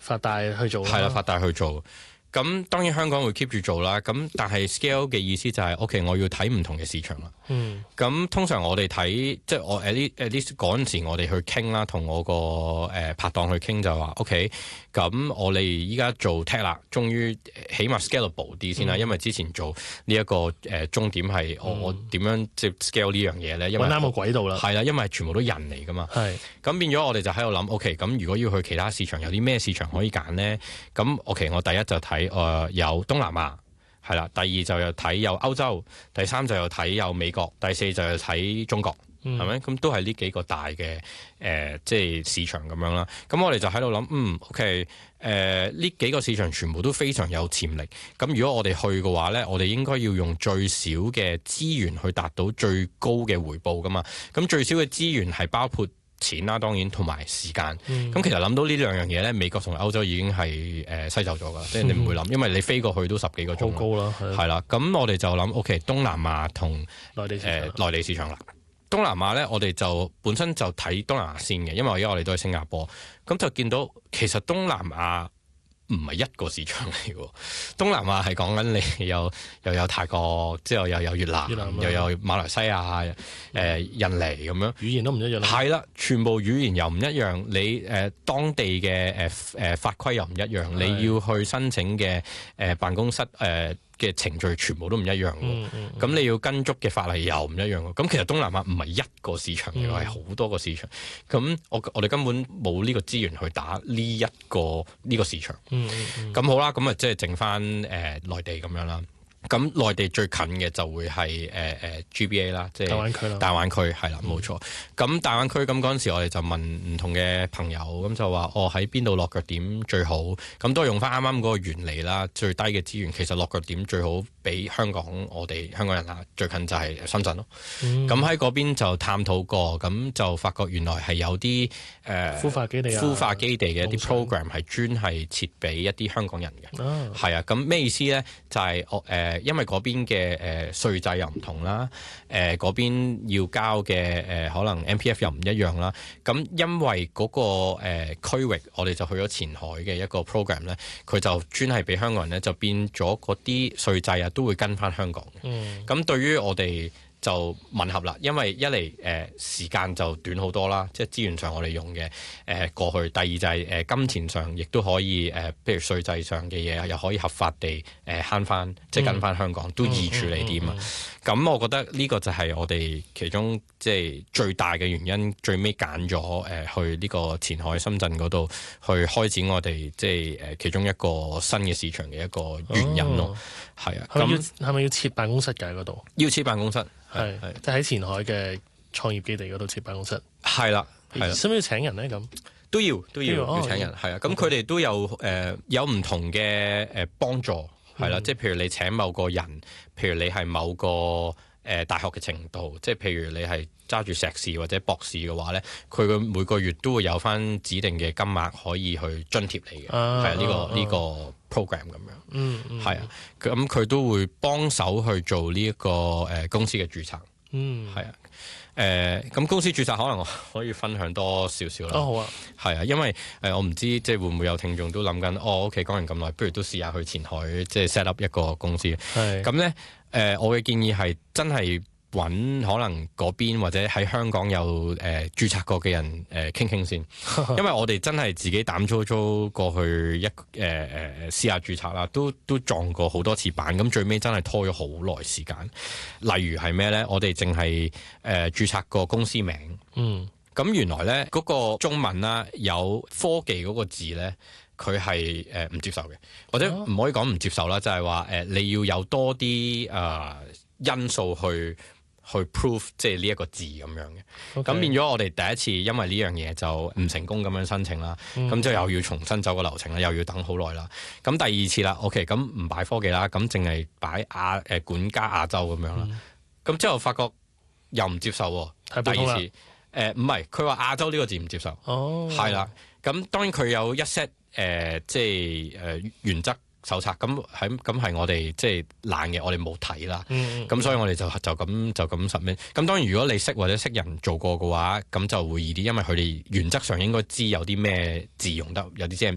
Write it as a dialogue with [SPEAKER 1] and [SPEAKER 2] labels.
[SPEAKER 1] 發大去做。
[SPEAKER 2] 係啦，發大去做。咁當然香港會 keep 住做啦，咁但係 scale 嘅意思就係 OK， 我要睇唔同嘅市場啦。咁通常我哋睇，即係我at least 嗰陣時我哋去傾啦，同我個拍檔去傾就話 OK， 咁我哋依家做 tech 啦，終於起碼 scalable 啲先啦，因為之前做呢一個終點係我點樣即係 scale 呢樣嘢咧，因為
[SPEAKER 1] 揾啱個軌道啦。
[SPEAKER 2] 係啦，因為全部都人嚟噶嘛。係咁變咗我哋就喺度諗 OK， 咁如果要去其他市場，有啲咩市場可以揀咧？咁 OK， 我第一就睇有東南亞。係啦，第二就有睇有歐洲，第三就有睇有美國，第四就有睇中國，係咪？咁都係呢幾個大嘅即係市場咁樣啦。咁我哋就喺度諗，OK，呢幾個市場全部都非常有潛力。咁如果我哋去嘅話呢，我哋應該要用最少嘅資源去達到最高嘅回報噶嘛。咁最少嘅資源係包括錢啦，當然同埋時間。咁其實諗到呢兩樣嘢咧，美國同歐洲已經係篩走咗㗎，即係你唔會諗，因為你飛過去都10幾個鐘。好
[SPEAKER 1] 高啦，
[SPEAKER 2] 係啦。咁我哋就諗 OK， 東南亞同內地市場啦。東南亞咧，我哋就本身就睇東南亞先嘅，因為而家我哋都喺新加坡，咁就見到其實東南亞唔係一個市場嚟嘅。東南亞係講緊你又有泰國，之後又有越南又有馬來西亞、印尼咁樣，語
[SPEAKER 1] 言都唔一樣。
[SPEAKER 2] 係啦，全部語言又唔一樣，你當地嘅法規又唔一樣，你要去申請嘅辦公室嘅程序全部都唔一樣喎。咁你要跟足嘅法例又唔一樣喎。咁其實東南亞唔係一個市場嚟，係好多個市場。咁我哋根本冇呢個資源去打呢個市場。咁好啦，咁啊即係剩翻內地咁樣啦。咁內地最近嘅就會係GBA 啦，即係大灣區係啦，冇錯。咁大灣區咁嗰陣時，我哋就問唔同嘅朋友，咁就話喺邊度落腳點最好？咁都係用翻啱啱嗰個原理啦，最低嘅資源其實落腳點最好俾香港，我哋香港人啦，最近就係深圳咯。咁喺嗰邊就探討過，咁就發覺原來係有啲
[SPEAKER 1] 孵化基地
[SPEAKER 2] 嘅一啲 program 係專係設俾一啲香港人嘅。係啊，咁咩意思咧？就係因為嗰邊嘅稅制又唔同啦，嗰邊要交嘅可能 MPF 又唔一樣啦。咁因為嗰個區域，我哋就去咗前海嘅一個 program 咧，佢就專係俾香港人咧，就變咗嗰啲稅制啊，都會跟翻香港嘅。咁對於我哋就吻合啦，因為一嚟時間就短好多啦，即係資源上我哋用嘅過去。第二就係金錢上亦都可以譬如稅制上嘅嘢又可以合法地慳翻，即係跟翻香港都易處理啲嘛。咁我覺得呢個就係我哋其中即係最大嘅原因，最尾揀咗去呢個前海深圳嗰度去開展我哋即係其中一個新嘅市場嘅一個原因咯。係啊，咁
[SPEAKER 1] 係咪要設辦公室㗎喺嗰度？
[SPEAKER 2] 要設辦公室。
[SPEAKER 1] 係，即係喺前海嘅創業基地嗰度設辦公室。
[SPEAKER 2] 係啦，
[SPEAKER 1] 使唔需要請人咧？咁
[SPEAKER 2] 都要請人，係啊。咁佢哋都有唔同嘅幫助，係啦。即係譬如你請某個人，譬如你係某個大學嘅程度，即係譬如你係揸住碩士或者博士嘅話咧，佢每個月都會有翻指定嘅金額可以去津貼你嘅，係啊，呢個 program 咁樣，係啊，咁佢都會幫手去做呢一個公司嘅註冊，係啊，咁公司註冊可能我可以分享多少少啦，
[SPEAKER 1] 好啊，
[SPEAKER 2] 係啊，因為我唔知即係會唔會有聽眾都諗緊，OK 講完咁耐，不如都試下去前海即係 set up 一個公司，咁咧我嘅建議係真係揾可能嗰邊或者喺香港有註冊過嘅人傾傾先，因為我哋真係自己膽粗粗過去試下註冊啦，都撞過好多次板，咁最尾真係拖咗好耐時間。例如係咩咧？我哋淨係註冊個公司名，咁原來咧嗰個中文啦有科技嗰個字咧，佢係唔接受嘅，或者唔可以講唔接受啦，就係話你要有多啲因素去 prove 即係呢一個字咁樣嘅，咁變咗我哋第一次因為呢樣嘢就唔成功咁樣申請啦，咁就又要重新走個流程啦，又要等好耐啦。咁第二次啦 ，OK， 咁唔擺科技啦，咁淨係擺管家亞洲咁樣啦。咁之後發覺又唔接受喎，第二次唔係，佢話亞洲呢個字唔接受，係啦。咁當然佢有一 set 即係原則手冊，咁係我哋即係懶嘅，我哋冇睇啦。咁所以我哋就咁submit。咁當然如果你識或者識人做過嘅話，咁就會易啲，因為佢哋原則上應該知有啲咩字用得，有啲